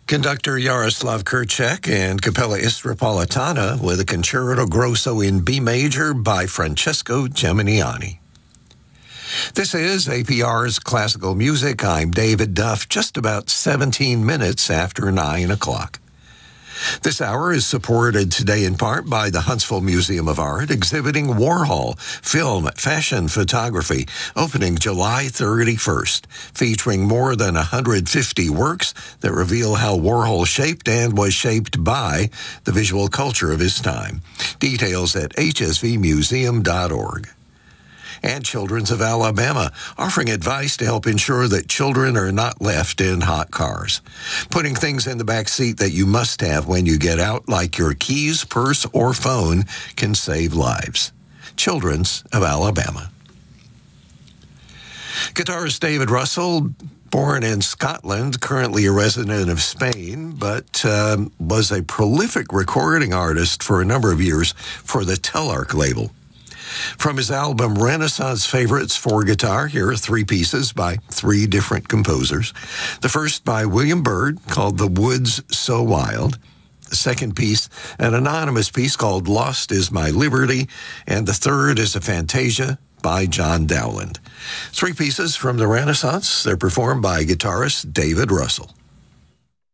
Conductor Yaroslav Kurchek and Capella Istropolitana with a Concerto Grosso in B major by Francesco Geminiani. This is APR's Classical Music. I'm David Duff, just about 17 minutes after 9 o'clock. This hour is supported today in part by the Huntsville Museum of Art, exhibiting Warhol, film, fashion, photography, opening July 31st, featuring more than 150 works that reveal how Warhol shaped and was shaped by the visual culture of his time. Details at hsvmuseum.org. And Children's of Alabama, offering advice to help ensure that children are not left in hot cars. Putting things in the back seat that you must have when you get out, like your keys, purse, or phone, can save lives. Children's of Alabama. Guitarist David Russell, born in Scotland, currently a resident of Spain, but was a prolific recording artist for a number of years for the Telarc label. From his album Renaissance Favorites for Guitar, here are three pieces by three different composers. The first by William Byrd, called The Woods So Wild. The second piece, an anonymous piece called Lost Is My Liberty. And the third is a Fantasia by John Dowland. Three pieces from the Renaissance. They're performed by guitarist David Russell.